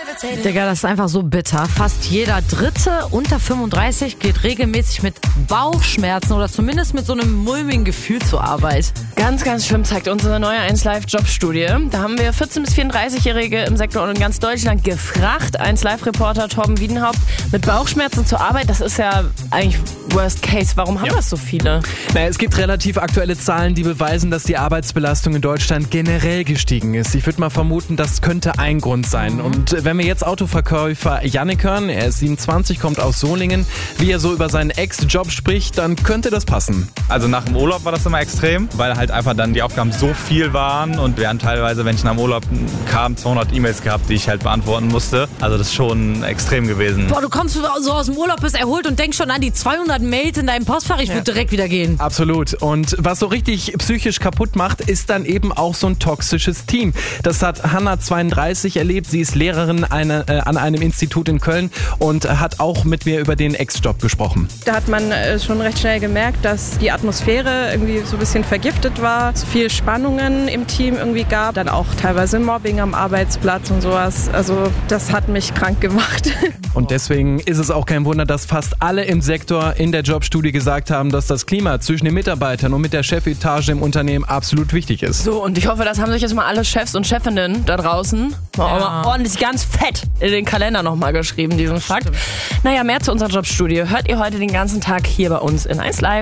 Digga, das ist einfach so bitter. Fast jeder Dritte unter 35 geht regelmäßig mit Bauchschmerzen oder zumindest mit so einem mulmigen Gefühl zur Arbeit. Ganz, ganz schlimm zeigt unsere neue 1Live-Jobstudie. Da haben wir 14- bis 34-Jährige im Sektor und in ganz Deutschland gefragt. 1Live-Reporter Torben Wiedenhaupt mit Bauchschmerzen zur Arbeit. Das ist ja eigentlich Worst Case. Warum haben das so viele? Naja, es gibt relativ aktuelle Zahlen, die beweisen, dass die Arbeitsbelastung in Deutschland generell gestiegen ist. Ich würde mal vermuten, das könnte ein Grund sein. Und wenn wir jetzt Autoverkäufer Yannick hören, er ist 27, kommt aus Solingen, wie er so über seinen Ex-Job spricht, dann könnte das passen. Also nach dem Urlaub war das immer extrem, weil halt einfach dann die Aufgaben so viel waren und wir haben teilweise, wenn ich nach dem Urlaub kam, 200 E-Mails gehabt, die ich halt beantworten musste. Also das ist schon extrem gewesen. Boah, du kommst so aus dem Urlaub, bist erholt und denkst schon an die 200 Mails in deinem Postfach. Ich würde direkt wieder gehen. Absolut. Und was so richtig psychisch kaputt macht, ist dann eben auch so ein toxisches Team. Das hat Hanna 32 erlebt. Sie ist Lehrerin an einem Institut in Köln und hat auch mit mir über den Ex-Job gesprochen. Da hat man schon recht schnell gemerkt, dass die Atmosphäre irgendwie so ein bisschen vergiftet war, es viel Spannungen im Team irgendwie gab, dann auch teilweise Mobbing am Arbeitsplatz und sowas. Also das hat mich krank gemacht. Und deswegen ist es auch kein Wunder, dass fast alle im Sektor in der Jobstudie gesagt haben, dass das Klima zwischen den Mitarbeitern und mit der Chefetage im Unternehmen absolut wichtig ist. So, und ich hoffe, das haben sich jetzt mal alle Chefs und Chefinnen da draußen mal ordentlich ganz fett in den Kalender nochmal geschrieben, diesen Fakt. Naja, mehr zu unserer Jobstudie hört ihr heute den ganzen Tag hier bei uns in 1Live.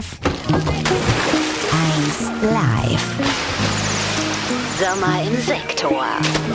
1Live. Sommer im Sektor.